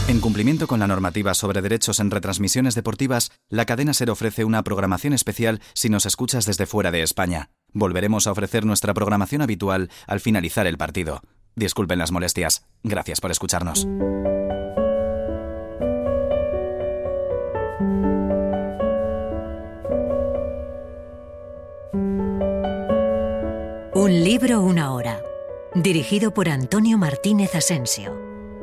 En cumplimiento con la normativa sobre derechos en retransmisiones deportivas, la cadena SER ofrece una programación especial si nos escuchas desde fuera de España. Volveremos a ofrecer nuestra programación habitual al finalizar el partido. Disculpen las molestias. Gracias por escucharnos. Un libro, una hora. Dirigido por Antonio Martínez Asensio.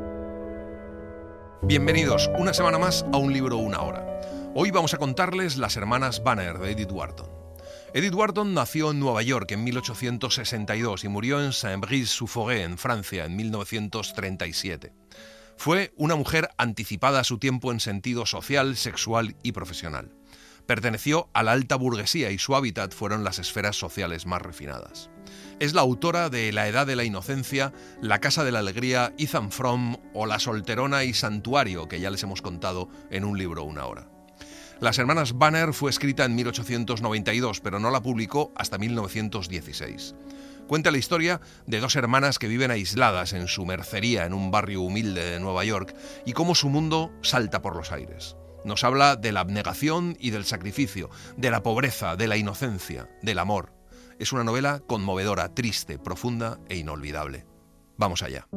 Bienvenidos una semana más a Un libro, una hora. Hoy vamos a contarles Las hermanas Banner de Edith Wharton. Edith Wharton nació en Nueva York en 1862 y murió en Saint-Brice-sous-Forêt, en Francia, en 1937. Fue una mujer anticipada a su tiempo en sentido social, sexual y profesional. Perteneció a la alta burguesía y su hábitat fueron las esferas sociales más refinadas. Es la autora de La edad de la inocencia, La casa de la alegría, Ethan Frome o La solterona y Santuario, que ya les hemos contado en Un libro, una hora. Las hermanas Banner fue escrita en 1892, pero no la publicó hasta 1916. Cuenta la historia de dos hermanas que viven aisladas en su mercería en un barrio humilde de Nueva York y cómo su mundo salta por los aires. Nos habla de la abnegación y del sacrificio, de la pobreza, de la inocencia, del amor. Es una novela conmovedora, triste, profunda e inolvidable. Vamos allá.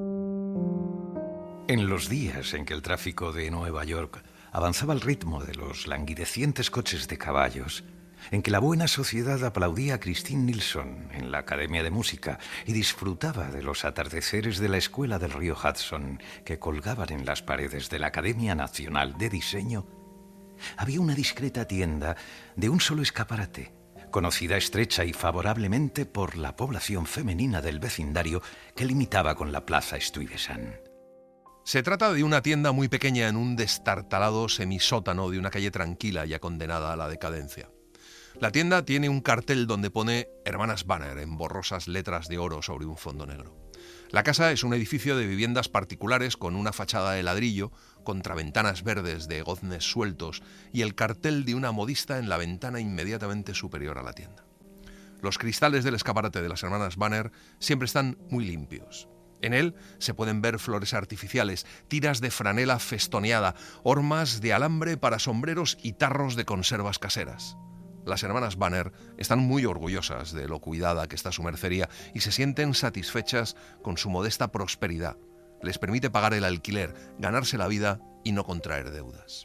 En los días en que el tráfico de Nueva York avanzaba al ritmo de los languidecientes coches de caballos, en que la buena sociedad aplaudía a Christine Nilsson en la Academia de Música y disfrutaba de los atardeceres de la Escuela del Río Hudson que colgaban en las paredes de la Academia Nacional de Diseño, había una discreta tienda de un solo escaparate, conocida estrecha y favorablemente por la población femenina del vecindario que limitaba con la Plaza Stuyvesant. Se trata de una tienda muy pequeña en un destartalado semisótano de una calle tranquila ya condenada a la decadencia. La tienda tiene un cartel donde pone Hermanas Banner en borrosas letras de oro sobre un fondo negro. La casa es un edificio de viviendas particulares con una fachada de ladrillo, contraventanas verdes de goznes sueltos y el cartel de una modista en la ventana inmediatamente superior a la tienda. Los cristales del escaparate de las hermanas Banner siempre están muy limpios. En él se pueden ver flores artificiales, tiras de franela festoneada, hormas de alambre para sombreros y tarros de conservas caseras. Las hermanas Banner están muy orgullosas de lo cuidada que está su mercería y se sienten satisfechas con su modesta prosperidad. Les permite pagar el alquiler, ganarse la vida y no contraer deudas.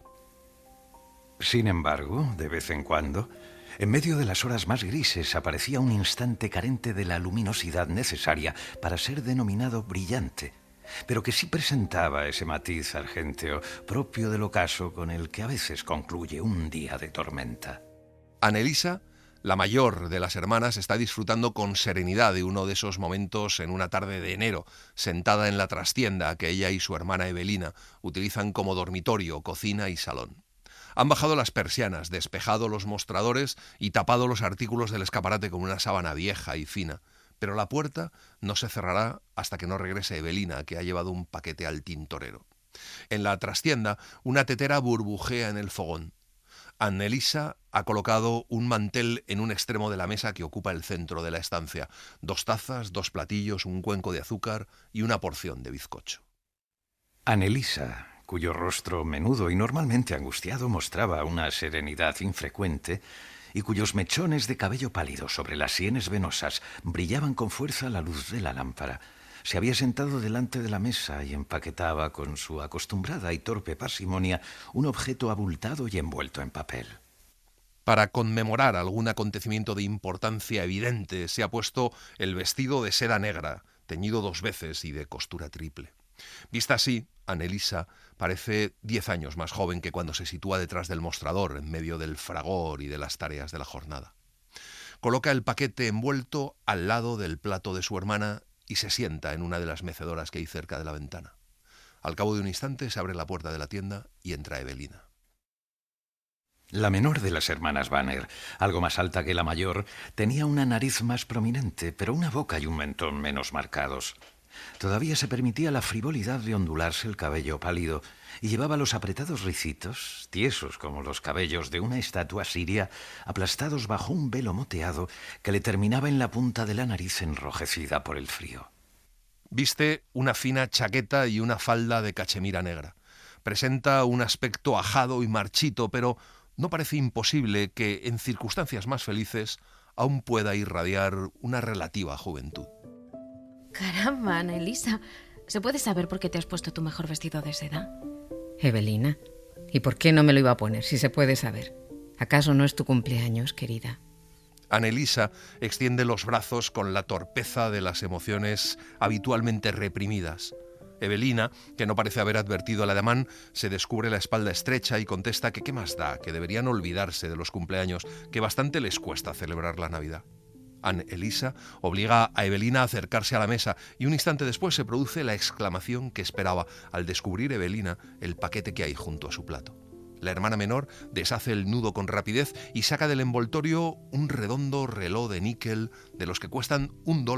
Sin embargo, de vez en cuando, en medio de las horas más grises aparecía un instante carente de la luminosidad necesaria para ser denominado brillante, pero que sí presentaba ese matiz argénteo propio del ocaso con el que a veces concluye un día de tormenta. Annelisa, la mayor de las hermanas, está disfrutando con serenidad de uno de esos momentos en una tarde de enero, sentada en la trastienda que ella y su hermana Evelina utilizan como dormitorio, cocina y salón. Han bajado las persianas, despejado los mostradores y tapado los artículos del escaparate con una sábana vieja y fina, pero la puerta no se cerrará hasta que no regrese Evelina, que ha llevado un paquete al tintorero. En la trastienda, una tetera burbujea en el fogón. Annelisa ha colocado un mantel en un extremo de la mesa que ocupa el centro de la estancia. 2 tazas, 2 platillos, un cuenco de azúcar y una porción de bizcocho. Annelisa, cuyo rostro menudo y normalmente angustiado mostraba una serenidad infrecuente y cuyos mechones de cabello pálido sobre las sienes venosas brillaban con fuerza a la luz de la lámpara, se había sentado delante de la mesa y empaquetaba con su acostumbrada y torpe parsimonia un objeto abultado y envuelto en papel. Para conmemorar algún acontecimiento de importancia evidente, se ha puesto el vestido de seda negra, teñido 2 veces y de costura triple. Vista así, Annelisa parece 10 años más joven que cuando se sitúa detrás del mostrador, en medio del fragor y de las tareas de la jornada. Coloca el paquete envuelto al lado del plato de su hermana y se sienta en una de las mecedoras que hay cerca de la ventana. Al cabo de un instante se abre la puerta de la tienda y entra Evelina. La menor de las hermanas Banner, algo más alta que la mayor, tenía una nariz más prominente, pero una boca y un mentón menos marcados. Todavía se permitía la frivolidad de ondularse el cabello pálido y llevaba los apretados ricitos, tiesos como los cabellos de una estatua siria, aplastados bajo un velo moteado que le terminaba en la punta de la nariz enrojecida por el frío. Viste una fina chaqueta y una falda de cachemira negra. Presenta un aspecto ajado y marchito, pero no parece imposible que, en circunstancias más felices, aún pueda irradiar una relativa juventud. Caramba, Annelisa, ¿se puede saber por qué te has puesto tu mejor vestido de seda? Evelina, ¿y por qué no me lo iba a poner, si se puede saber? ¿Acaso no es tu cumpleaños, querida? Annelisa extiende los brazos con la torpeza de las emociones habitualmente reprimidas. Evelina, que no parece haber advertido al ademán, se descubre la espalda estrecha y contesta que qué más da, que deberían olvidarse de los cumpleaños, que bastante les cuesta celebrar la Navidad. Annelisa obliga a Evelina a acercarse a la mesa y un instante después se produce la exclamación que esperaba al descubrir Evelina el paquete que hay junto a su plato. La hermana menor deshace el nudo con rapidez y saca del envoltorio un redondo reloj de níquel de los que cuestan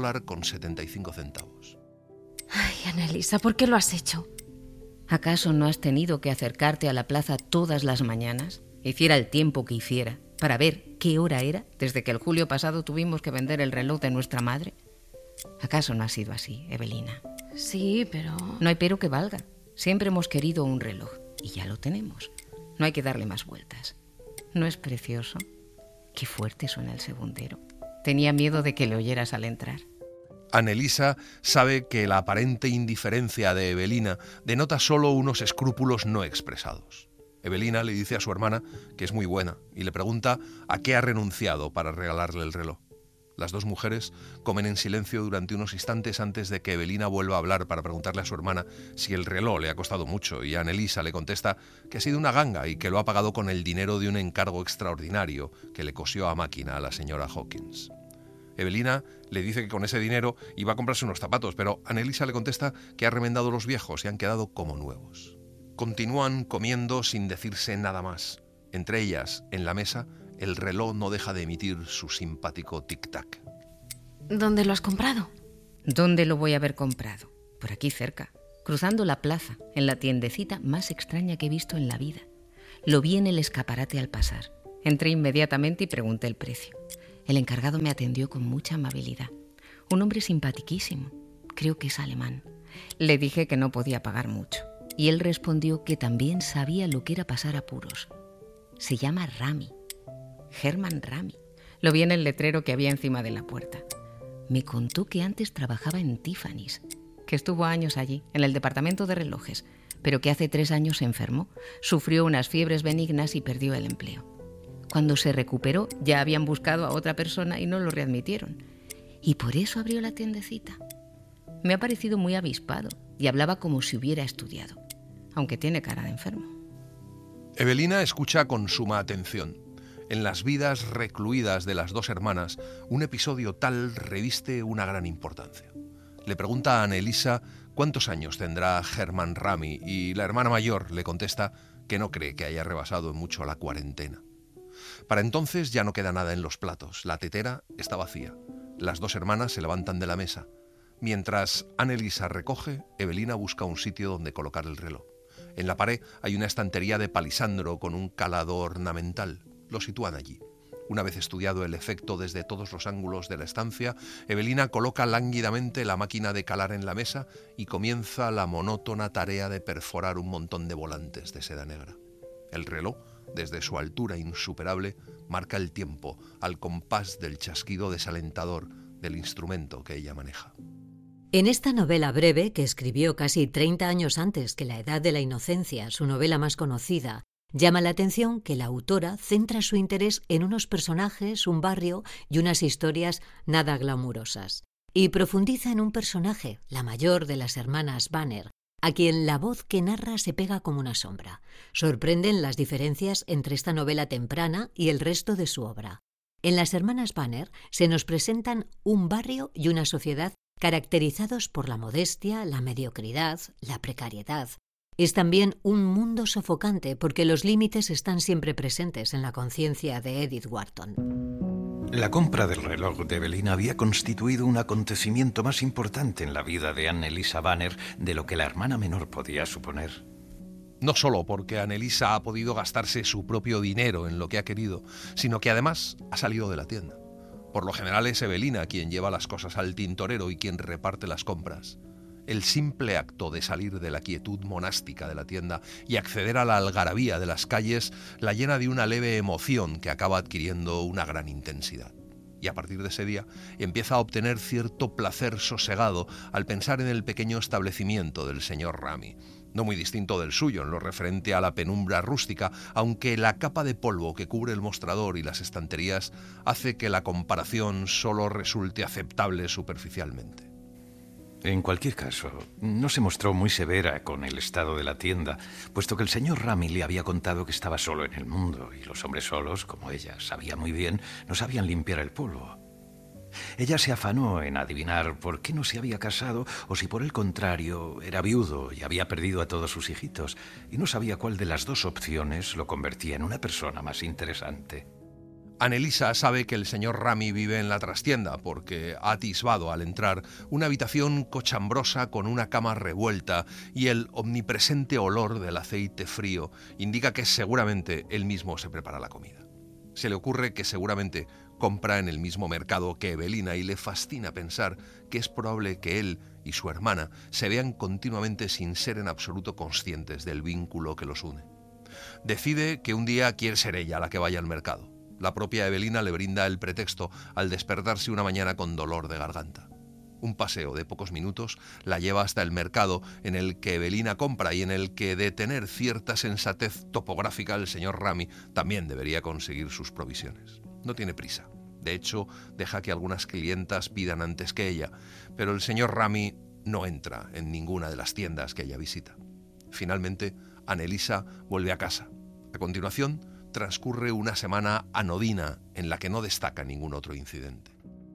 $1.75. Ay, Annelisa, ¿por qué lo has hecho? ¿Acaso no has tenido que acercarte a la plaza todas las mañanas, hiciera el tiempo que hiciera, para ver qué hora era desde que el julio pasado tuvimos que vender el reloj de nuestra madre? ¿Acaso no ha sido así, Evelina? Sí, pero... No hay pero que valga. Siempre hemos querido un reloj y ya lo tenemos. No hay que darle más vueltas. ¿No es precioso? Qué fuerte suena el segundero. Tenía miedo de que le oyeras al entrar. Annelisa sabe que la aparente indiferencia de Evelina denota solo unos escrúpulos no expresados. Evelina le dice a su hermana que es muy buena y le pregunta a qué ha renunciado para regalarle el reloj. Las dos mujeres comen en silencio durante unos instantes antes de que Evelina vuelva a hablar para preguntarle a su hermana si el reloj le ha costado mucho, y Annelisa le contesta que ha sido una ganga y que lo ha pagado con el dinero de un encargo extraordinario que le cosió a máquina a la señora Hawkins. Evelina le dice que con ese dinero iba a comprarse unos zapatos, pero Annelisa le contesta que ha remendado los viejos y han quedado como nuevos. Continúan comiendo sin decirse nada más. Entre ellas, en la mesa, el reloj no deja de emitir su simpático tic-tac. ¿Dónde lo has comprado? ¿Dónde lo voy a haber comprado? Por aquí cerca, cruzando la plaza, en la tiendecita más extraña que he visto en la vida. Lo vi en el escaparate al pasar. Entré inmediatamente y pregunté el precio. El encargado me atendió con mucha amabilidad. Un hombre simpaticísimo, creo que es alemán. Le dije que no podía pagar mucho y él respondió que también sabía lo que era pasar apuros. Se llama Rami, Hermann Rami. Lo vi en el letrero que había encima de la puerta. Me contó que antes trabajaba en Tiffany's, que estuvo años allí, en el departamento de relojes, pero que hace 3 años se enfermó, sufrió unas fiebres benignas y perdió el empleo. Cuando se recuperó, ya habían buscado a otra persona y no lo readmitieron. Y por eso abrió la tiendecita. Me ha parecido muy avispado y hablaba como si hubiera estudiado, aunque tiene cara de enfermo. Evelina escucha con suma atención. En las vidas recluidas de las dos hermanas, un episodio tal reviste una gran importancia. Le pregunta a Annelisa cuántos años tendrá Hermann Rami y la hermana mayor le contesta que no cree que haya rebasado mucho la cuarentena. Para entonces ya no queda nada en los platos, la tetera está vacía. Las dos hermanas se levantan de la mesa. Mientras Annelisa recoge, Evelina busca un sitio donde colocar el reloj. En la pared hay una estantería de palisandro con un calado ornamental. Lo sitúan allí. Una vez estudiado el efecto desde todos los ángulos de la estancia, Evelina coloca lánguidamente la máquina de calar en la mesa y comienza la monótona tarea de perforar un montón de volantes de seda negra. El reloj, desde su altura insuperable, marca el tiempo al compás del chasquido desalentador del instrumento que ella maneja. En esta novela breve, que escribió casi 30 años antes que La Edad de la Inocencia, su novela más conocida, llama la atención que la autora centra su interés en unos personajes, un barrio y unas historias nada glamurosas. Y profundiza en un personaje, la mayor de las hermanas Banner, a quien la voz que narra se pega como una sombra. Sorprenden las diferencias entre esta novela temprana y el resto de su obra. En Las hermanas Banner se nos presentan un barrio y una sociedad caracterizados por la modestia, la mediocridad, la precariedad. Es también un mundo sofocante porque los límites están siempre presentes en la conciencia de Edith Wharton. La compra del reloj de Evelina había constituido un acontecimiento más importante en la vida de Annelisa Banner de lo que la hermana menor podía suponer. No solo porque Annelisa ha podido gastarse su propio dinero en lo que ha querido, sino que además ha salido de la tienda. Por lo general es Evelina quien lleva las cosas al tintorero y quien reparte las compras. El simple acto de salir de la quietud monástica de la tienda y acceder a la algarabía de las calles la llena de una leve emoción que acaba adquiriendo una gran intensidad. Y a partir de ese día empieza a obtener cierto placer sosegado al pensar en el pequeño establecimiento del señor Ramy, no muy distinto del suyo en lo referente a la penumbra rústica, aunque la capa de polvo que cubre el mostrador y las estanterías hace que la comparación solo resulte aceptable superficialmente. En cualquier caso, no se mostró muy severa con el estado de la tienda, puesto que el señor Ramy le había contado que estaba solo en el mundo y los hombres solos, como ella sabía muy bien, no sabían limpiar el polvo. Ella se afanó en adivinar por qué no se había casado o si por el contrario era viudo y había perdido a todos sus hijitos y no sabía cuál de las dos opciones lo convertía en una persona más interesante. Annelisa sabe que el señor Ramy vive en la trastienda porque ha atisbado al entrar una habitación cochambrosa con una cama revuelta y el omnipresente olor del aceite frío indica que seguramente él mismo se prepara la comida. Se le ocurre que seguramente compra en el mismo mercado que Evelina y le fascina pensar que es probable que él y su hermana se vean continuamente sin ser en absoluto conscientes del vínculo que los une. Decide que un día quiere ser ella la que vaya al mercado. La propia Evelina le brinda el pretexto al despertarse una mañana con dolor de garganta. Un paseo de pocos minutos la lleva hasta el mercado en el que Evelina compra y en el que, de tener cierta sensatez topográfica, el señor Ramy también debería conseguir sus provisiones. No tiene prisa. De hecho, deja que algunas clientas pidan antes que ella, pero el señor Ramy no entra en ninguna de las tiendas que ella visita. Finalmente, Annelisa vuelve a casa. A continuación, transcurre una semana anodina en la que no destaca ningún otro incidente.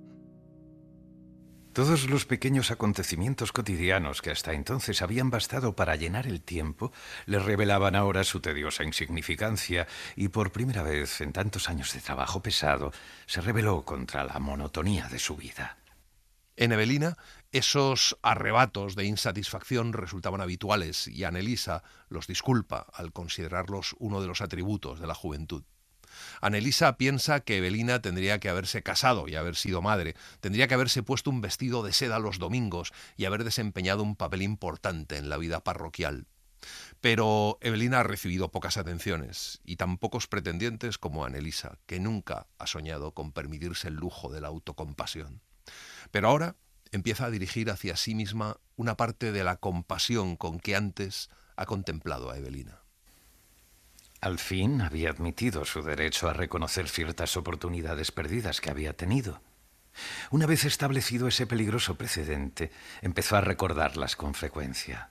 Todos los pequeños acontecimientos cotidianos que hasta entonces habían bastado para llenar el tiempo le revelaban ahora su tediosa insignificancia y por primera vez en tantos años de trabajo pesado se rebeló contra la monotonía de su vida. En Evelina, esos arrebatos de insatisfacción resultaban habituales y Annelisa los disculpa al considerarlos uno de los atributos de la juventud. Annelisa piensa que Evelina tendría que haberse casado y haber sido madre, tendría que haberse puesto un vestido de seda los domingos y haber desempeñado un papel importante en la vida parroquial. Pero Evelina ha recibido pocas atenciones y tan pocos pretendientes como Annelisa, que nunca ha soñado con permitirse el lujo de la autocompasión. Pero ahora empieza a dirigir hacia sí misma una parte de la compasión con que antes ha contemplado a Evelina. Al fin había admitido su derecho a reconocer ciertas oportunidades perdidas que había tenido. Una vez establecido ese peligroso precedente, empezó a recordarlas con frecuencia.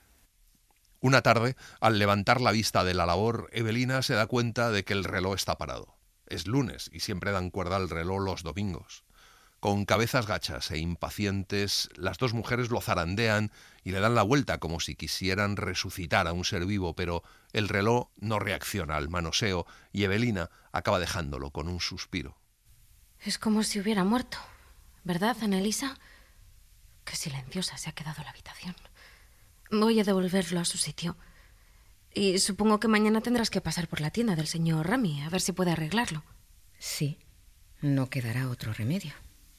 Una tarde, al levantar la vista de la labor, Evelina se da cuenta de que el reloj está parado. Es lunes y siempre dan cuerda al reloj los domingos. Con cabezas gachas e impacientes, las dos mujeres lo zarandean y le dan la vuelta como si quisieran resucitar a un ser vivo, pero el reloj no reacciona al manoseo y Evelina acaba dejándolo con un suspiro. Es como si hubiera muerto, ¿verdad, Annelisa? Qué silenciosa se ha quedado la habitación. Voy a devolverlo a su sitio. Y supongo que mañana tendrás que pasar por la tienda del señor Ramy a ver si puede arreglarlo. Sí, no quedará otro remedio.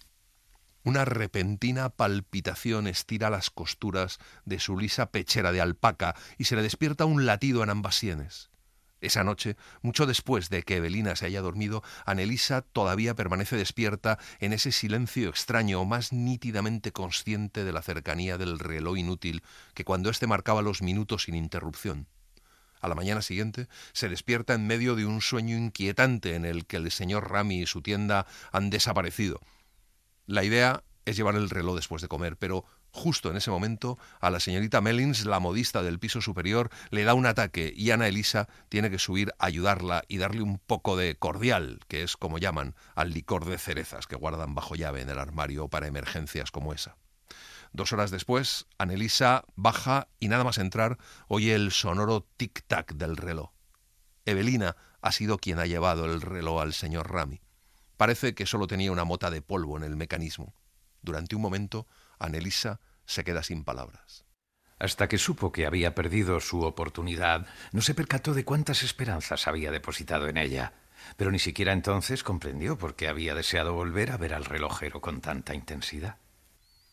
Una repentina palpitación estira las costuras de su lisa pechera de alpaca y se le despierta un latido en ambas sienes. Esa noche, mucho después de que Evelina se haya dormido, Annelisa todavía permanece despierta en ese silencio extraño, más nítidamente consciente de la cercanía del reloj inútil que cuando éste marcaba los minutos sin interrupción. A la mañana siguiente se despierta en medio de un sueño inquietante en el que el señor Ramy y su tienda han desaparecido. La idea es llevar el reloj después de comer, pero justo en ese momento a la señorita Mellins, la modista del piso superior, le da un ataque y Annelisa tiene que subir a ayudarla y darle un poco de cordial, que es como llaman al licor de cerezas que guardan bajo llave en el armario para emergencias como esa. 2 horas después, Annelisa baja y nada más entrar oye el sonoro tic-tac del reloj. Evelina ha sido quien ha llevado el reloj al señor Ramy. Parece que solo tenía una mota de polvo en el mecanismo. Durante un momento, Annelisa se queda sin palabras. Hasta que supo que había perdido su oportunidad, no se percató de cuántas esperanzas había depositado en ella. Pero ni siquiera entonces comprendió por qué había deseado volver a ver al relojero con tanta intensidad.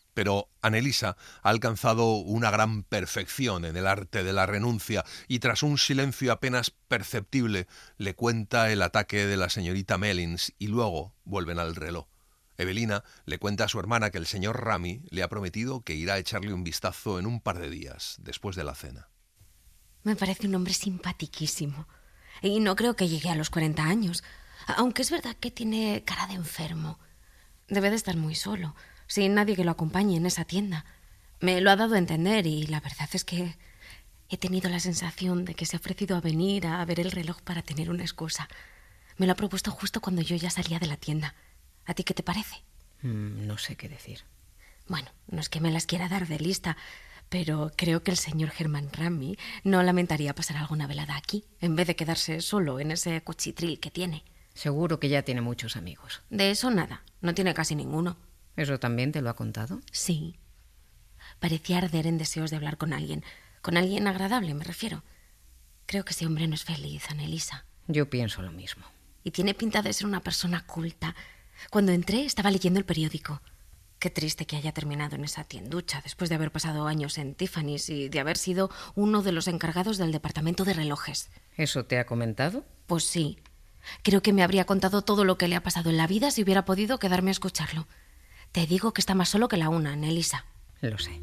Pero Annelisa ha alcanzado una gran perfección en el arte de la renuncia y tras un silencio apenas perceptible le cuenta el ataque de la señorita Mellins y luego vuelven al reloj. Evelina le cuenta a su hermana que el señor Ramy le ha prometido que irá a echarle un vistazo en un par de días, después de la cena. Me parece un hombre simpaticísimo. Y no creo que llegue a los 40 años, aunque es verdad que tiene cara de enfermo. Debe de estar muy solo, sin nadie que lo acompañe en esa tienda. Me lo ha dado a entender y la verdad es que he tenido la sensación de que se ha ofrecido a venir a ver el reloj para tener una excusa. Me lo ha propuesto justo cuando yo ya salía de la tienda. ¿A ti qué te parece? No sé qué decir. Bueno, no es que me las quiera dar de lista, pero creo que el señor Germán Ramy no lamentaría pasar alguna velada aquí, en vez de quedarse solo en ese cuchitril que tiene. Seguro que ya tiene muchos amigos. De eso nada, no tiene casi ninguno. ¿Eso también te lo ha contado? Sí. Parecía arder en deseos de hablar con alguien agradable, me refiero. Creo que ese hombre no es feliz, Annelisa. Yo pienso lo mismo. Y tiene pinta de ser una persona culta. Cuando entré estaba leyendo el periódico. Qué triste que haya terminado en esa tienducha después de haber pasado años en Tiffany's y de haber sido uno de los encargados del departamento de relojes. ¿Eso te ha comentado? Pues sí. Creo que me habría contado todo lo que le ha pasado en la vida si hubiera podido quedarme a escucharlo. Te digo que está más solo que la una, Annelisa. Lo sé.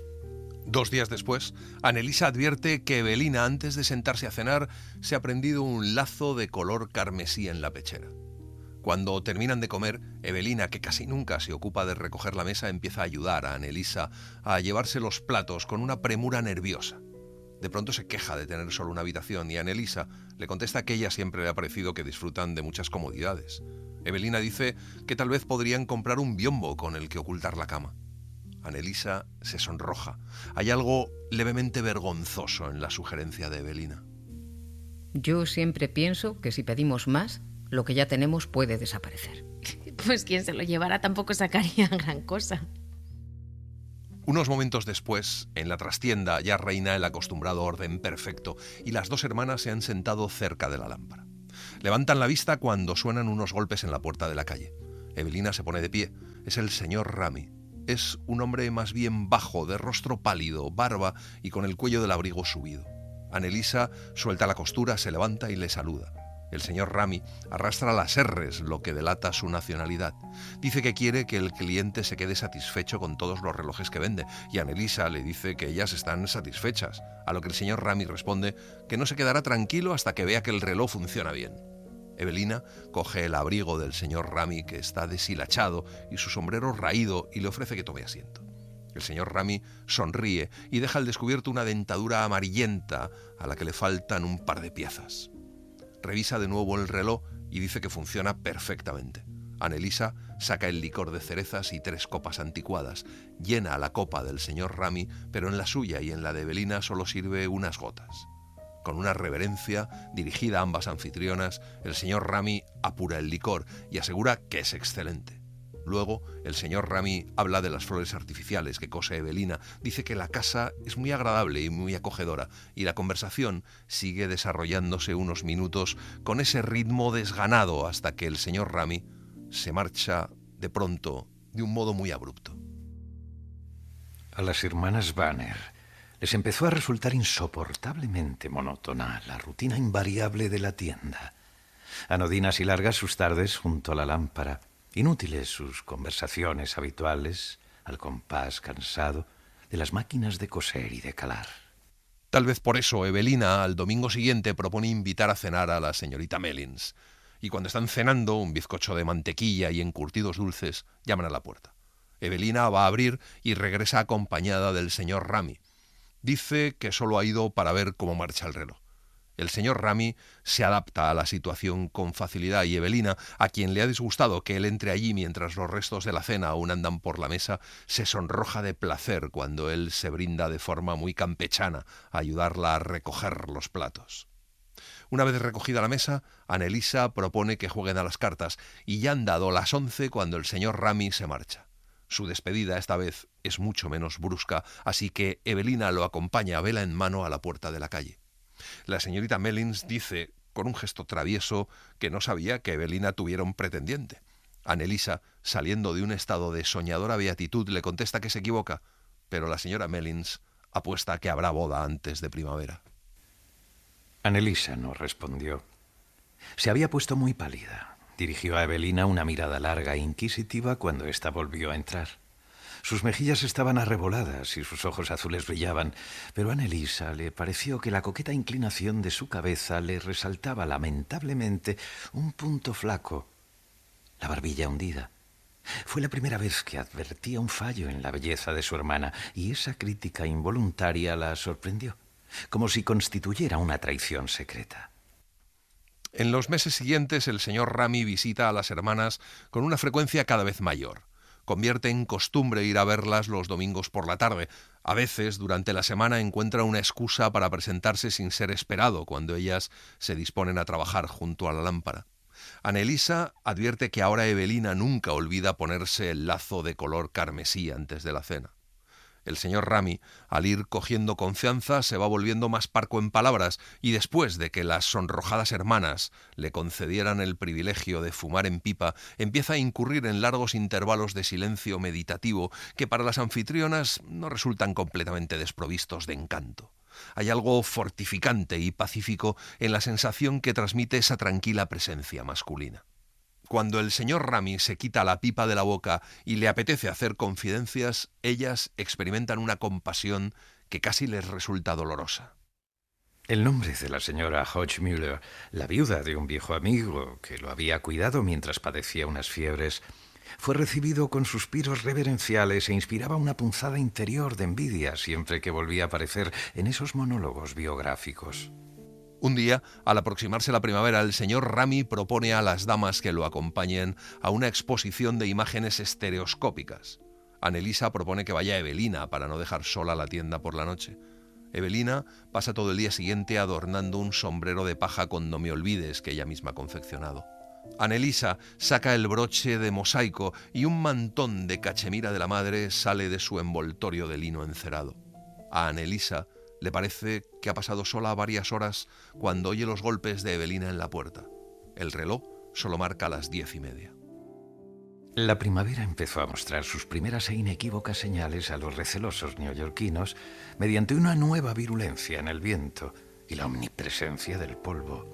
2 días después, Annelisa advierte que Evelina, antes de sentarse a cenar, se ha prendido un lazo de color carmesí en la pechera. Cuando terminan de comer, Evelina, que casi nunca se ocupa de recoger la mesa, empieza a ayudar a Annelisa a llevarse los platos con una premura nerviosa. De pronto se queja de tener solo una habitación y Annelisa le contesta que ella siempre le ha parecido que disfrutan de muchas comodidades. Evelina dice que tal vez podrían comprar un biombo con el que ocultar la cama. Annelisa se sonroja. Hay algo levemente vergonzoso en la sugerencia de Evelina. Yo siempre pienso que si pedimos más, lo que ya tenemos puede desaparecer. Pues quien se lo llevara tampoco sacaría gran cosa. Unos momentos después, en la trastienda ya reina el acostumbrado orden perfecto y las 2 hermanas se han sentado cerca de la lámpara. Levantan la vista cuando suenan unos golpes en la puerta de la calle. Evelina se pone de pie. Es el señor Ramy. Es un hombre más bien bajo, de rostro pálido, barba y con el cuello del abrigo subido. Annelisa suelta la costura, se levanta y le saluda. El señor Ramy arrastra las R's, lo que delata su nacionalidad. Dice que quiere que el cliente se quede satisfecho con todos los relojes que vende, y Annelisa le dice que ellas están satisfechas, a lo que el señor Ramy responde que no se quedará tranquilo hasta que vea que el reloj funciona bien. Evelina coge el abrigo del señor Ramy, que está deshilachado, y su sombrero raído, y le ofrece que tome asiento. El señor Ramy sonríe y deja al descubierto una dentadura amarillenta a la que le faltan un par de piezas. Revisa de nuevo el reloj y dice que funciona perfectamente. Annelisa saca el licor de cerezas y 3 copas anticuadas. Llena la copa del señor Ramy, pero en la suya y en la de Evelina solo sirve unas gotas. Con una reverencia dirigida a ambas anfitrionas, el señor Ramy apura el licor y asegura que es excelente. Luego, el señor Ramy habla de las flores artificiales que cose Evelina, dice que la casa es muy agradable y muy acogedora, y la conversación sigue desarrollándose unos minutos con ese ritmo desganado hasta que el señor Ramy se marcha de pronto de un modo muy abrupto. A las hermanas Banner les empezó a resultar insoportablemente monótona la rutina invariable de la tienda. Anodinas y largas sus tardes junto a la lámpara, inútiles sus conversaciones habituales, al compás cansado de las máquinas de coser y de calar. Tal vez por eso Evelina al domingo siguiente propone invitar a cenar a la señorita Mellins. Y cuando están cenando, un bizcocho de mantequilla y encurtidos dulces llaman a la puerta. Evelina va a abrir y regresa acompañada del señor Ramy. Dice que solo ha ido para ver cómo marcha el reloj. El señor Ramy se adapta a la situación con facilidad y Evelina, a quien le ha disgustado que él entre allí mientras los restos de la cena aún andan por la mesa, se sonroja de placer cuando él se brinda de forma muy campechana a ayudarla a recoger los platos. Una vez recogida la mesa, Annelisa propone que jueguen a las cartas y ya han dado las 11 cuando el señor Ramy se marcha. Su despedida esta vez es mucho menos brusca, así que Evelina lo acompaña a vela en mano a la puerta de la calle. La señorita Mellins dice, con un gesto travieso, que no sabía que Evelina tuviera un pretendiente. Annelisa saliendo de un estado de soñadora beatitud, le contesta que se equivoca, pero la señora Mellins apuesta a que habrá boda antes de primavera. Annelisa no respondió. Se había puesto muy pálida. Dirigió a Evelina una mirada larga e inquisitiva cuando ésta volvió a entrar. Sus mejillas estaban arreboladas y sus ojos azules brillaban, pero a Annelisa le pareció que la coqueta inclinación de su cabeza le resaltaba lamentablemente un punto flaco, la barbilla hundida. Fue la primera vez que advertía un fallo en la belleza de su hermana, y esa crítica involuntaria la sorprendió, como si constituyera una traición secreta. En los meses siguientes, el señor Ramy visita a las hermanas con una frecuencia cada vez mayor. Convierte en costumbre ir a verlas los domingos por la tarde. A veces, durante la semana, encuentra una excusa para presentarse sin ser esperado cuando ellas se disponen a trabajar junto a la lámpara. Annelisa advierte que ahora Evelina nunca olvida ponerse el lazo de color carmesí antes de la cena. El señor Ramy, al ir cogiendo confianza, se va volviendo más parco en palabras, y después de que las sonrojadas hermanas le concedieran el privilegio de fumar en pipa, empieza a incurrir en largos intervalos de silencio meditativo que para las anfitrionas no resultan completamente desprovistos de encanto. Hay algo fortificante y pacífico en la sensación que transmite esa tranquila presencia masculina. Cuando el señor Ramy se quita la pipa de la boca y le apetece hacer confidencias, ellas experimentan una compasión que casi les resulta dolorosa. El nombre de la señora Hodgmüller, la viuda de un viejo amigo que lo había cuidado mientras padecía unas fiebres, fue recibido con suspiros reverenciales e inspiraba una punzada interior de envidia siempre que volvía a aparecer en esos monólogos biográficos. Un día, al aproximarse la primavera, el señor Ramy propone a las damas que lo acompañen a una exposición de imágenes estereoscópicas. Annelisa propone que vaya Evelina para no dejar sola la tienda por la noche. Evelina pasa todo el día siguiente adornando un sombrero de paja con "no me olvides" que ella misma ha confeccionado. Annelisa saca el broche de mosaico y un mantón de cachemira de la madre sale de su envoltorio de lino encerado. A Annelisa le parece que ha pasado sola varias horas cuando oye los golpes de Evelina en la puerta. El reloj solo marca las 10:30. La primavera empezó a mostrar sus primeras e inequívocas señales a los recelosos neoyorquinos mediante una nueva virulencia en el viento y la omnipresencia del polvo.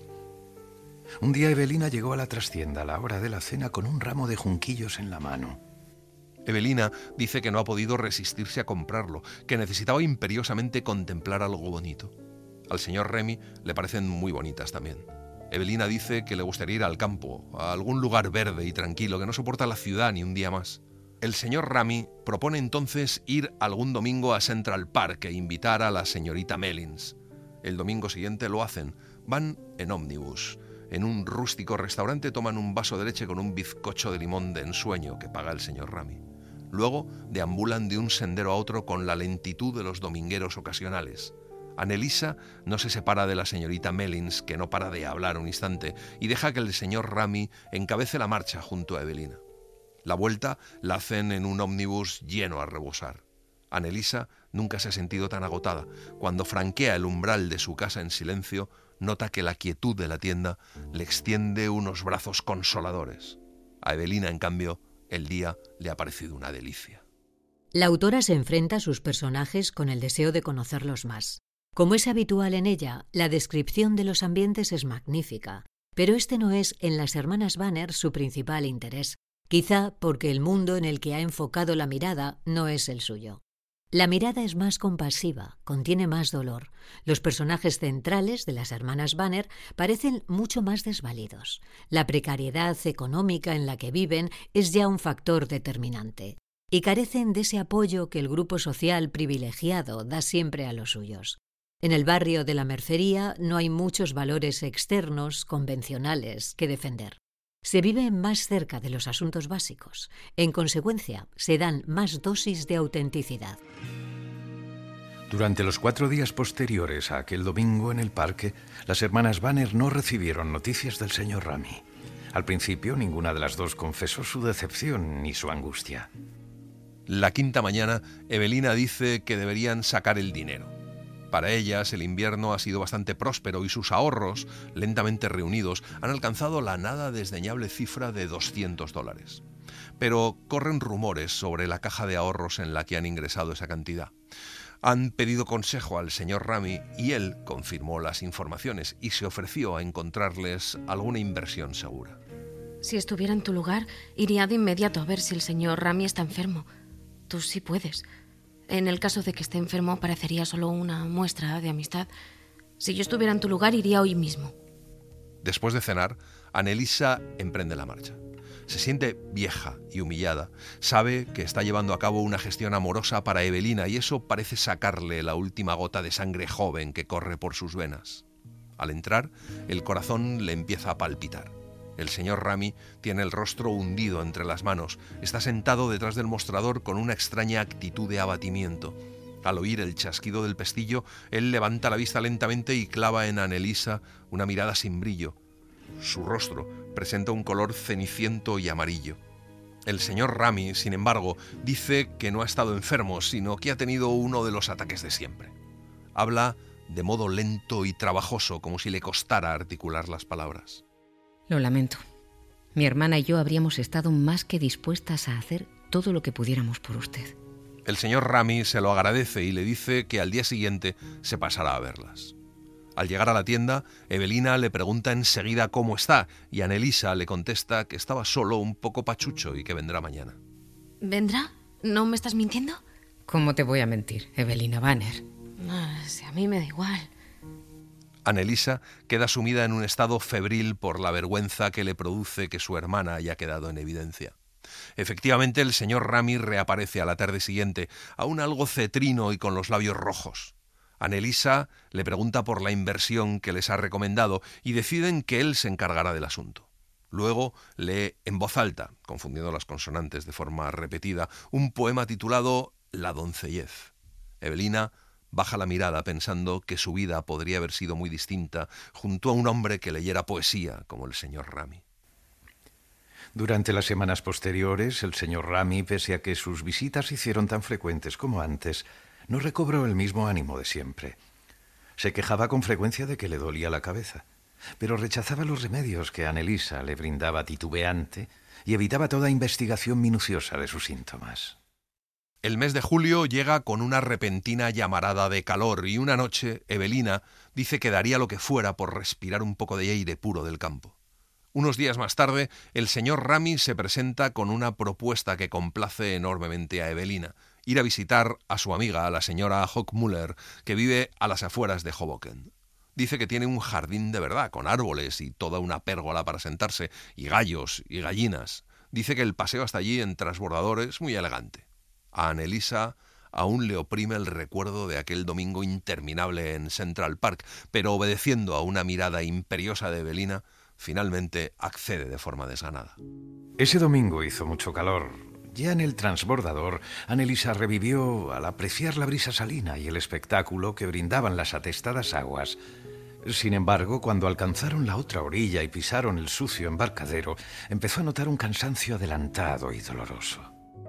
Un día Evelina llegó a la trastienda a la hora de la cena con un ramo de junquillos en la mano. Evelina dice que no ha podido resistirse a comprarlo, que necesitaba imperiosamente contemplar algo bonito. Al señor Remy le parecen muy bonitas también. Evelina dice que le gustaría ir al campo, a algún lugar verde y tranquilo, que no soporta la ciudad ni un día más. El señor Ramy propone entonces ir algún domingo a Central Park e invitar a la señorita Mellins. El domingo siguiente lo hacen. Van en ómnibus. En un rústico restaurante toman un vaso de leche con un bizcocho de limón de ensueño que paga el señor Ramy. Luego deambulan de un sendero a otro con la lentitud de los domingueros ocasionales. Annelisa no se separa de la señorita Mellins, que no para de hablar un instante, y deja que el señor Ramy encabece la marcha junto a Evelina. La vuelta la hacen en un ómnibus lleno a rebosar. Annelisa nunca se ha sentido tan agotada. Cuando franquea el umbral de su casa en silencio, nota que la quietud de la tienda le extiende unos brazos consoladores. A Evelina, en cambio, el día le ha parecido una delicia. La autora se enfrenta a sus personajes con el deseo de conocerlos más. Como es habitual en ella, la descripción de los ambientes es magnífica, pero este no es en las hermanas Banner su principal interés, quizá porque el mundo en el que ha enfocado la mirada no es el suyo. La mirada es más compasiva, contiene más dolor. Los personajes centrales de las hermanas Banner parecen mucho más desvalidos. La precariedad económica en la que viven es ya un factor determinante, y carecen de ese apoyo que el grupo social privilegiado da siempre a los suyos. En el barrio de la Mercería no hay muchos valores externos, convencionales, que defender. Se vive más cerca de los asuntos básicos. En consecuencia, se dan más dosis de autenticidad. Durante los 4 días posteriores a aquel domingo en el parque, las hermanas Banner no recibieron noticias del señor Ramy. Al principio, ninguna de las dos confesó su decepción ni su angustia. La quinta mañana, Evelina dice que deberían sacar el dinero. Para ellas, el invierno ha sido bastante próspero y sus ahorros, lentamente reunidos, han alcanzado la nada desdeñable cifra de $200. pero corren rumores sobre la caja de ahorros en la que han ingresado esa cantidad. Han pedido consejo al señor Ramy y él confirmó las informaciones y se ofreció a encontrarles alguna inversión segura. Si estuviera en tu lugar, iría de inmediato a ver si el señor Ramy está enfermo. Tú sí puedes. En el caso de que esté enfermo, parecería solo una muestra de amistad. Si yo estuviera en tu lugar, iría hoy mismo. Después de cenar, Annelisa emprende la marcha. Se siente vieja y humillada. Sabe que está llevando a cabo una gestión amorosa para Evelina y eso parece sacarle la última gota de sangre joven que corre por sus venas. Al entrar, el corazón le empieza a palpitar. El señor Ramy tiene el rostro hundido entre las manos. Está sentado detrás del mostrador con una extraña actitud de abatimiento. Al oír el chasquido del pestillo, él levanta la vista lentamente y clava en Annelisa una mirada sin brillo. Su rostro presenta un color ceniciento y amarillo. El señor Ramy, sin embargo, dice que no ha estado enfermo, sino que ha tenido uno de los ataques de siempre. Habla de modo lento y trabajoso, como si le costara articular las palabras. Lo lamento. Mi hermana y yo habríamos estado más que dispuestas a hacer todo lo que pudiéramos por usted. El señor Ramy se lo agradece y le dice que al día siguiente se pasará a verlas. Al llegar a la tienda, Evelina le pregunta enseguida cómo está y Annelisa le contesta que estaba solo un poco pachucho y que vendrá mañana. ¿Vendrá? ¿No me estás mintiendo? ¿Cómo te voy a mentir, Evelina Banner? Si a mí me da igual. Annelisa queda sumida en un estado febril por la vergüenza que le produce que su hermana haya quedado en evidencia. Efectivamente, el señor Ramy reaparece a la tarde siguiente, aún algo cetrino y con los labios rojos. Annelisa le pregunta por la inversión que les ha recomendado y deciden que él se encargará del asunto. Luego lee en voz alta, confundiendo las consonantes de forma repetida, un poema titulado La doncellez. Evelina baja la mirada pensando que su vida podría haber sido muy distinta junto a un hombre que leyera poesía como el señor Ramy. Durante las semanas posteriores, el señor Ramy, pese a que sus visitas se hicieron tan frecuentes como antes, no recobró el mismo ánimo de siempre. Se quejaba con frecuencia de que le dolía la cabeza, pero rechazaba los remedios que Annelisa le brindaba titubeante y evitaba toda investigación minuciosa de sus síntomas. El mes de julio llega con una repentina llamarada de calor y una noche Evelina dice que daría lo que fuera por respirar un poco de aire puro del campo. Unos días más tarde, el señor Ramy se presenta con una propuesta que complace enormemente a Evelina: ir a visitar a su amiga, a la señora Hochmuller, que vive a las afueras de Hoboken. Dice que tiene un jardín de verdad, con árboles y toda una pérgola para sentarse, y gallos y gallinas. Dice que el paseo hasta allí en transbordador es muy elegante. A Annelisa aún le oprime el recuerdo de aquel domingo interminable en Central Park, pero obedeciendo a una mirada imperiosa de Evelina, finalmente accede de forma desganada. Ese domingo hizo mucho calor. Ya en el transbordador, Annelisa revivió al apreciar la brisa salina y el espectáculo que brindaban las atestadas aguas. Sin embargo, cuando alcanzaron la otra orilla y pisaron el sucio embarcadero, empezó a notar un cansancio adelantado y doloroso.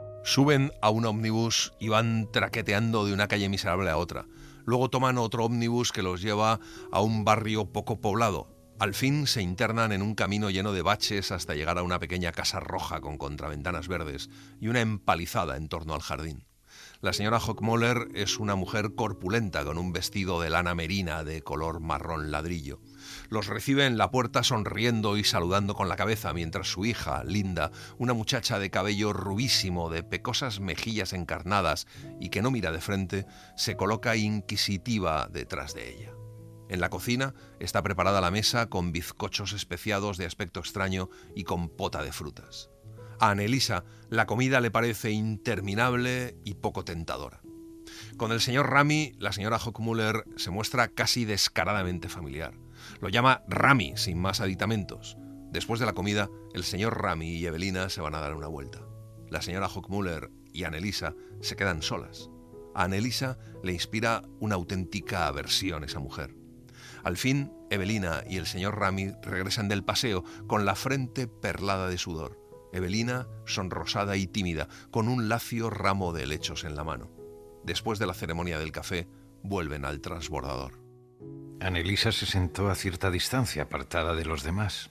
Suben a un ómnibus y van traqueteando de una calle miserable a otra. Luego toman otro ómnibus que los lleva a un barrio poco poblado. Al fin se internan en un camino lleno de baches hasta llegar a una pequeña casa roja con contraventanas verdes y una empalizada en torno al jardín. La señora Hochmuller es una mujer corpulenta con un vestido de lana merina de color marrón ladrillo. Los recibe en la puerta sonriendo y saludando con la cabeza, mientras su hija, Linda, una muchacha de cabello rubísimo, de pecosas mejillas encarnadas y que no mira de frente, se coloca inquisitiva detrás de ella. En la cocina está preparada la mesa con bizcochos especiados de aspecto extraño y compota de frutas. A Annelisa la comida le parece interminable y poco tentadora. Con el señor Ramy, la señora Hochmuller se muestra casi descaradamente familiar. Lo llama Ramy, sin más aditamentos. Después de la comida, el señor Ramy y Evelina se van a dar una vuelta. La señora Hochmuller y Annelisa se quedan solas. A Annelisa le inspira una auténtica aversión esa mujer. Al fin, Evelina y el señor Ramy regresan del paseo con la frente perlada de sudor. Evelina sonrosada y tímida, con un lacio ramo de helechos en la mano. Después de la ceremonia del café, vuelven al transbordador. Annelisa se sentó a cierta distancia, apartada de los demás.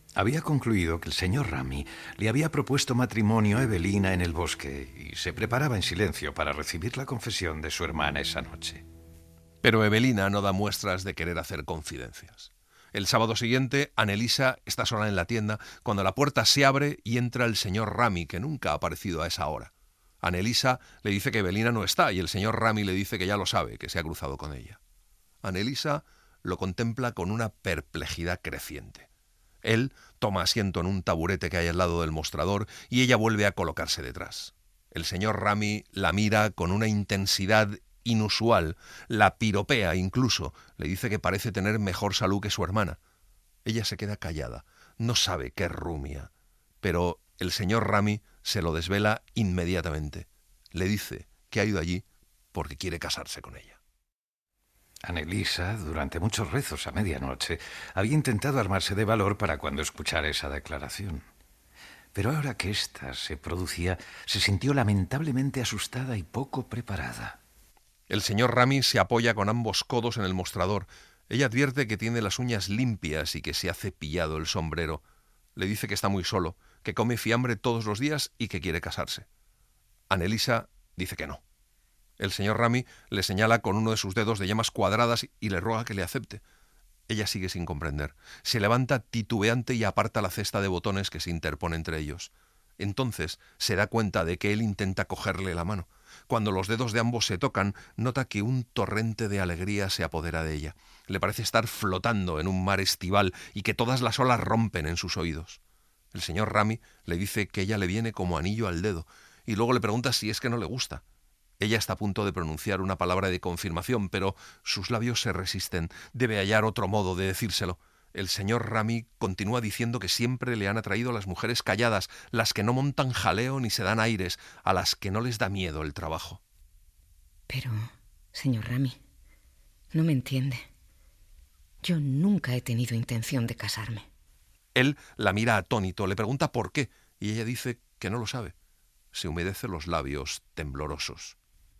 Había concluido que el señor Rami le había propuesto matrimonio a Evelina en el bosque y se preparaba en silencio para recibir la confesión de su hermana esa noche. Pero Evelina no da muestras de querer hacer confidencias. El sábado siguiente, Annelisa está sola en la tienda cuando la puerta se abre y entra el señor Rami, que nunca ha aparecido a esa hora. Annelisa le dice que Evelina no está y el señor Rami le dice que ya lo sabe, que se ha cruzado con ella. Annelisa lo contempla con una perplejidad creciente. Él toma asiento en un taburete que hay al lado del mostrador y ella vuelve a colocarse detrás. El señor Rami la mira con una intensidad inusual, la piropea incluso, le dice que parece tener mejor salud que su hermana. Ella se queda callada, no sabe qué rumia, pero el señor Rami se lo desvela inmediatamente. Le dice que ha ido allí porque quiere casarse con ella. Annelisa, durante muchos rezos a medianoche, había intentado armarse de valor para cuando escuchara esa declaración. Pero ahora que ésta se producía, se sintió lamentablemente asustada y poco preparada. El señor Rami se apoya con ambos codos en el mostrador. Ella advierte que tiene las uñas limpias y que se ha cepillado el sombrero. Le dice que está muy solo, que come fiambre todos los días y que quiere casarse. Annelisa dice que no. El señor Rami le señala con uno de sus dedos de llamas cuadradas y le ruega que le acepte. Ella sigue sin comprender. Se levanta titubeante y aparta la cesta de botones que se interpone entre ellos. Entonces se da cuenta de que él intenta cogerle la mano. Cuando los dedos de ambos se tocan, nota que un torrente de alegría se apodera de ella. Le parece estar flotando en un mar estival y que todas las olas rompen en sus oídos. El señor Rami le dice que ella le viene como anillo al dedo y luego le pregunta si es que no le gusta. Ella está a punto de pronunciar una palabra de confirmación, pero sus labios se resisten. Debe hallar otro modo de decírselo. El señor Rami continúa diciendo que siempre le han atraído las mujeres calladas, las que no montan jaleo ni se dan aires, a las que no les da miedo el trabajo. Pero, señor Rami, no me entiende. Yo nunca he tenido intención de casarme. Él la mira atónito, le pregunta por qué, y ella dice que no lo sabe. Se humedece los labios temblorosos.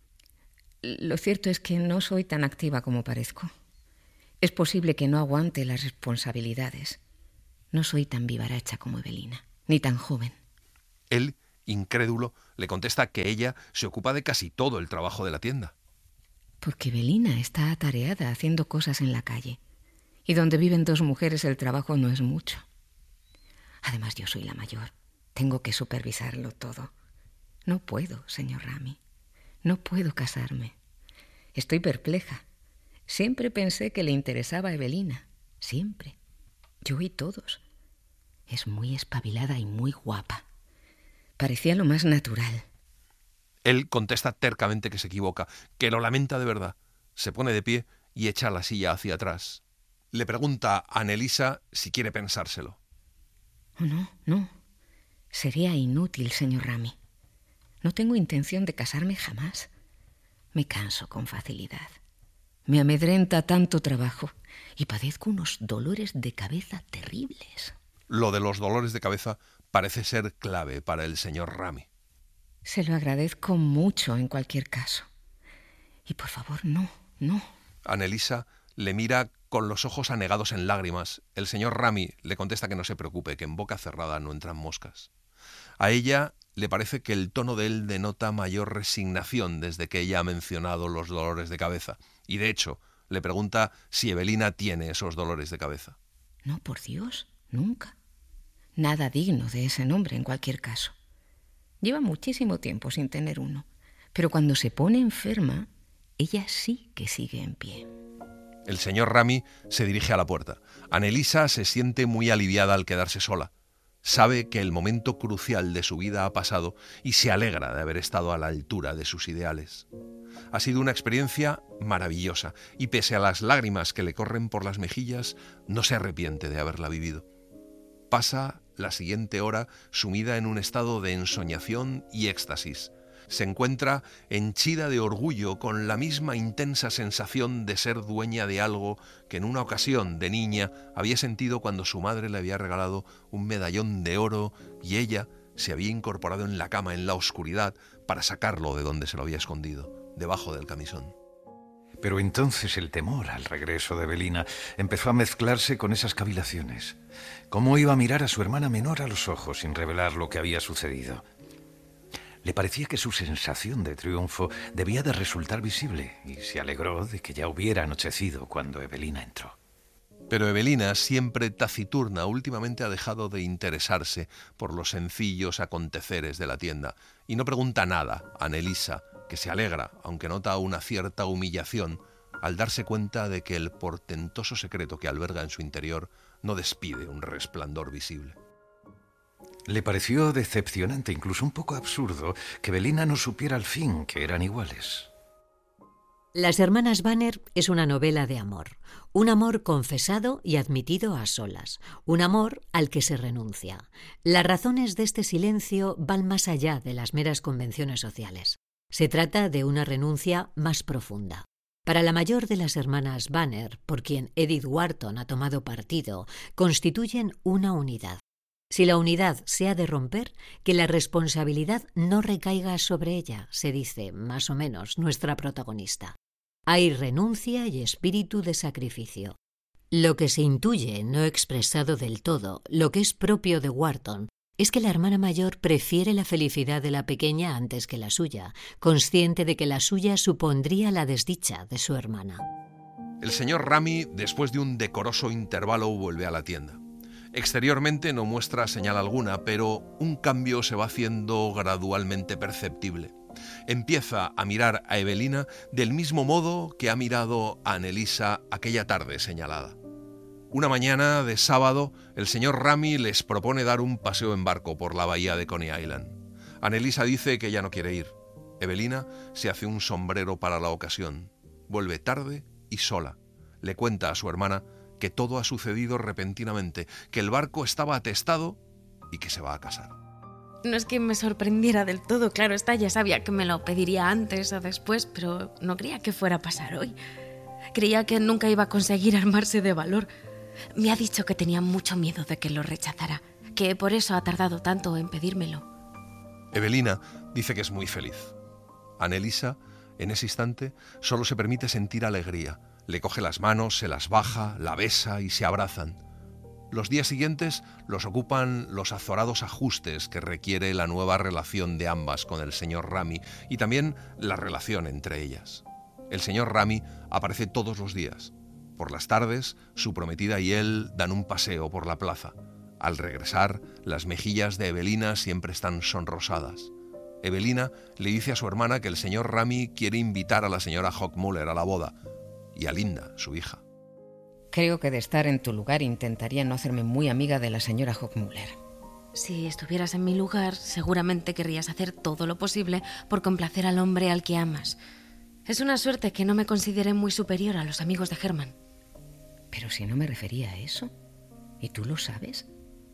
Lo cierto es que no soy tan activa como parezco. Es posible que no aguante las responsabilidades. No soy tan vivaracha como Evelina, ni tan joven. Él, incrédulo, le contesta que ella se ocupa de casi todo el trabajo de la tienda. Porque Evelina está atareada haciendo cosas en la calle. Y donde viven dos mujeres el trabajo no es mucho. Además, yo soy la mayor. Tengo que supervisarlo todo. No puedo, señor Rami. No puedo casarme. Estoy perpleja. Siempre pensé que le interesaba a Evelina. Siempre. Yo y todos. Es muy espabilada y muy guapa. Parecía lo más natural. Él contesta tercamente que se equivoca, que lo lamenta de verdad. Se pone de pie y echa la silla hacia atrás. Le pregunta a Annelisa si quiere pensárselo. Oh, no. Sería inútil, señor Rami. No tengo intención de casarme jamás. Me canso con facilidad. Me amedrenta tanto trabajo y padezco unos dolores de cabeza terribles. Lo de los dolores de cabeza parece ser clave para el señor Rami. Se lo agradezco mucho en cualquier caso. Y por favor, no. Annelisa le mira con los ojos anegados en lágrimas. El señor Rami le contesta que no se preocupe, que en boca cerrada no entran moscas. A ella le parece que el tono de él denota mayor resignación desde que ella ha mencionado los dolores de cabeza. Y de hecho, le pregunta si Evelina tiene esos dolores de cabeza. No, por Dios, nunca. Nada digno de ese nombre en cualquier caso. Lleva muchísimo tiempo sin tener uno. Pero cuando se pone enferma, ella sí que sigue en pie. El señor Rami se dirige a la puerta. Annelisa se siente muy aliviada al quedarse sola. Sabe que el momento crucial de su vida ha pasado y se alegra de haber estado a la altura de sus ideales. Ha sido una experiencia maravillosa y pese a las lágrimas que le corren por las mejillas, no se arrepiente de haberla vivido. Pasa la siguiente hora sumida en un estado de ensoñación y éxtasis. Se encuentra henchida de orgullo con la misma intensa sensación de ser dueña de algo que en una ocasión de niña había sentido cuando su madre le había regalado un medallón de oro y ella se había incorporado en la cama en la oscuridad para sacarlo de donde se lo había escondido, debajo del camisón. Pero entonces el temor al regreso de Evelina empezó a mezclarse con esas cavilaciones. ¿Cómo iba a mirar a su hermana menor a los ojos sin revelar lo que había sucedido? Le parecía que su sensación de triunfo debía de resultar visible y se alegró de que ya hubiera anochecido cuando Evelina entró. Pero Evelina, siempre taciturna, últimamente ha dejado de interesarse por los sencillos aconteceres de la tienda y no pregunta nada a Annelisa, que se alegra, aunque nota una cierta humillación, al darse cuenta de que el portentoso secreto que alberga en su interior no despide un resplandor visible. Le pareció decepcionante, incluso un poco absurdo, que Evelina no supiera al fin que eran iguales. Las hermanas Banner es una novela de amor, un amor confesado y admitido a solas, un amor al que se renuncia. Las razones de este silencio van más allá de las meras convenciones sociales. Se trata de una renuncia más profunda. Para la mayor de las hermanas Banner, por quien Edith Wharton ha tomado partido, constituyen una unidad. Si la unidad se ha de romper, que la responsabilidad no recaiga sobre ella, se dice, más o menos, nuestra protagonista. Hay renuncia y espíritu de sacrificio. Lo que se intuye, no expresado del todo, lo que es propio de Wharton, es que la hermana mayor prefiere la felicidad de la pequeña antes que la suya, consciente de que la suya supondría la desdicha de su hermana. El señor Ramy, después de un decoroso intervalo, vuelve a la tienda. Exteriormente no muestra señal alguna, pero un cambio se va haciendo gradualmente perceptible. Empieza a mirar a Evelina del mismo modo que ha mirado a Annelisa aquella tarde señalada. Una mañana de sábado, el señor Ramy les propone dar un paseo en barco por la bahía de Coney Island. Annelisa dice que ella no quiere ir. Evelina se hace un sombrero para la ocasión. Vuelve tarde y sola. Le cuenta a su hermana que todo ha sucedido repentinamente, que el barco estaba atestado y que se va a casar. No es que me sorprendiera del todo, claro está, ya sabía que me lo pediría antes o después, pero no creía que fuera a pasar hoy. Creía que nunca iba a conseguir armarse de valor. Me ha dicho que tenía mucho miedo de que lo rechazara, que por eso ha tardado tanto en pedírmelo. Evelina dice que es muy feliz. Annelisa, en ese instante, solo se permite sentir alegría. Le coge las manos, se las baja, la besa y se abrazan. Los días siguientes los ocupan los azorados ajustes que requiere la nueva relación de ambas con el señor Ramy y también la relación entre ellas. El señor Ramy aparece todos los días. Por las tardes, su prometida y él dan un paseo por la plaza. Al regresar, las mejillas de Evelina siempre están sonrosadas. Evelina le dice a su hermana que el señor Ramy quiere invitar a la señora Hockmuller a la boda y a Linda, su hija. Creo que de estar en tu lugar intentaría no hacerme muy amiga de la señora Hockmuller. Si estuvieras en mi lugar, seguramente querrías hacer todo lo posible por complacer al hombre al que amas. Es una suerte que no me considere muy superior a los amigos de Herman. Pero si no me refería a eso, ¿y tú lo sabes?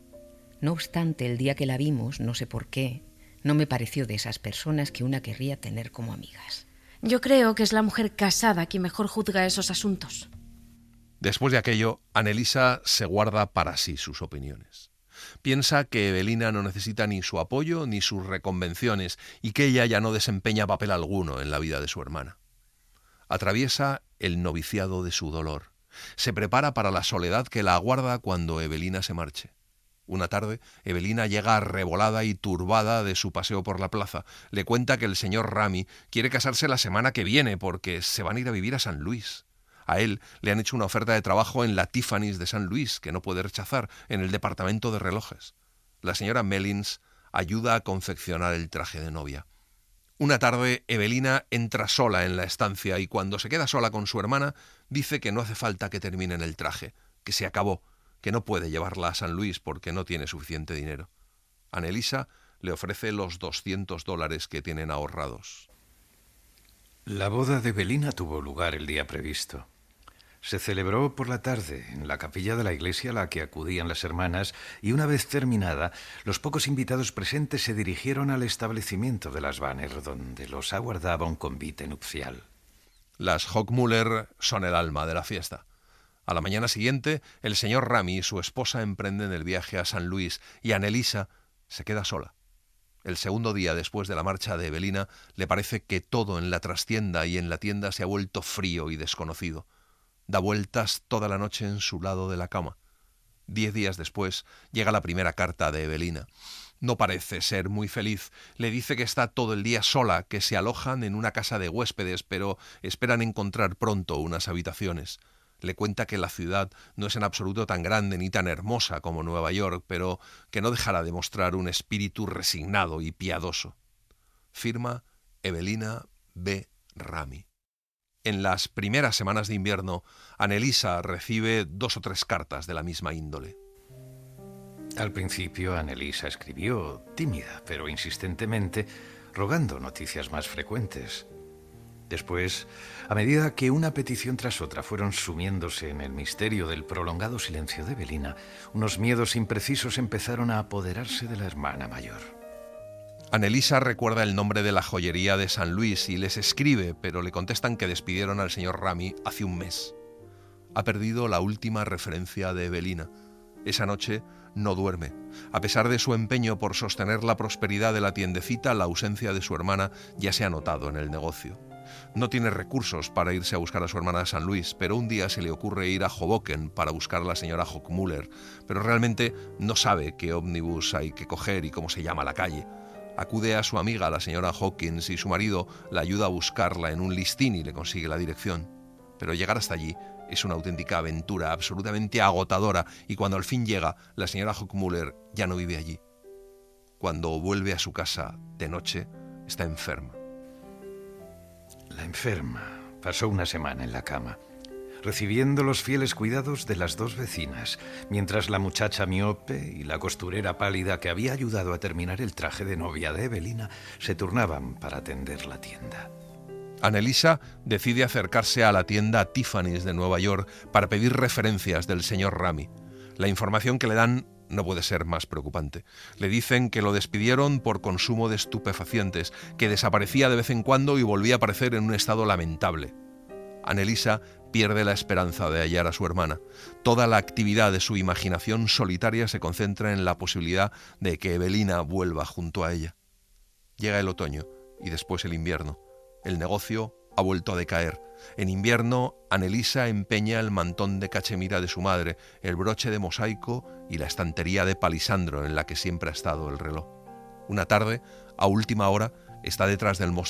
No obstante, el día que la vimos, no sé por qué, no me pareció de esas personas que una querría tener como amigas. Yo creo que es la mujer casada quien mejor juzga esos asuntos. Después de aquello, Annelisa se guarda para sí sus opiniones. Piensa que Evelina no necesita ni su apoyo ni sus reconvenciones y que ella ya no desempeña papel alguno en la vida de su hermana. Atraviesa el noviciado de su dolor. Se prepara para la soledad que la aguarda cuando Evelina se marche. Una tarde, Evelina llega arrebolada y turbada de su paseo por la plaza. Le cuenta que el señor Ramy quiere casarse la semana que viene porque se van a ir a vivir a San Luis. A él le han hecho una oferta de trabajo en la Tiffany's de San Luis, que no puede rechazar, en el departamento de relojes. La señora Mellins ayuda a confeccionar el traje de novia. Una tarde, Evelina entra sola en la estancia y cuando se queda sola con su hermana, dice que no hace falta que terminen el traje, que se acabó, que no puede llevarla a San Luis porque no tiene suficiente dinero. Annelisa le ofrece los $200 que tienen ahorrados. La boda de Evelina tuvo lugar el día previsto. Se celebró por la tarde en la capilla de la iglesia a la que acudían las hermanas y una vez terminada, los pocos invitados presentes se dirigieron al establecimiento de las Banner, donde los aguardaba un convite nupcial. Las Hockmuller son el alma de la fiesta. A la mañana siguiente, el señor Ramy y su esposa emprenden el viaje a San Luis y Annelisa se queda sola. El segundo día después de la marcha de Evelina, le parece que todo en la trastienda y en la tienda se ha vuelto frío y desconocido. Da vueltas toda la noche en su lado de la cama. 10 días después llega la primera carta de Evelina. No parece ser muy feliz. Le dice que está todo el día sola, que se alojan en una casa de huéspedes, pero esperan encontrar pronto unas habitaciones. Le cuenta que la ciudad no es en absoluto tan grande ni tan hermosa como Nueva York, pero que no dejará de mostrar un espíritu resignado y piadoso. Firma Evelina B. Rami. En las primeras semanas de invierno, Annelisa recibe 2 o 3 cartas de la misma índole. Al principio, Annelisa escribió, tímida pero insistentemente, rogando noticias más frecuentes. Después, a medida que una petición tras otra fueron sumiéndose en el misterio del prolongado silencio de Evelina, unos miedos imprecisos empezaron a apoderarse de la hermana mayor. Annelisa recuerda el nombre de la joyería de San Luis y les escribe, pero le contestan que despidieron al señor Rami hace un mes. Ha perdido la última referencia de Evelina. Esa noche no duerme. A pesar de su empeño por sostener la prosperidad de la tiendecita, la ausencia de su hermana ya se ha notado en el negocio. No tiene recursos para irse a buscar a su hermana a San Luis, pero un día se le ocurre ir a Hoboken para buscar a la señora Hochmuller, pero realmente no sabe qué ómnibus hay que coger y cómo se llama la calle. Acude a su amiga, la señora Hawkins, y su marido la ayuda a buscarla en un listín y le consigue la dirección. Pero llegar hasta allí es una auténtica aventura, absolutamente agotadora, y cuando al fin llega, la señora Hochmuller ya no vive allí. Cuando vuelve a su casa de noche, está enferma. La enferma pasó una semana en la cama, recibiendo los fieles cuidados de las 2 vecinas, mientras la muchacha miope y la costurera pálida que había ayudado a terminar el traje de novia de Evelina se turnaban para atender la tienda. Annelisa decide acercarse a la tienda Tiffany's de Nueva York para pedir referencias del señor Rami. La información que le dan no puede ser más preocupante. Le dicen que lo despidieron por consumo de estupefacientes, que desaparecía de vez en cuando y volvía a aparecer en un estado lamentable. Annelisa pierde la esperanza de hallar a su hermana. Toda la actividad de su imaginación solitaria se concentra en la posibilidad de que Evelina vuelva junto a ella. Llega el otoño y después el invierno. El negocio ha vuelto a decaer. En invierno, Annelisa empeña el mantón de cachemira de su madre, el broche de mosaico y la estantería de palisandro en la que siempre ha estado el reloj. Una tarde, a última hora, está detrás del mostrador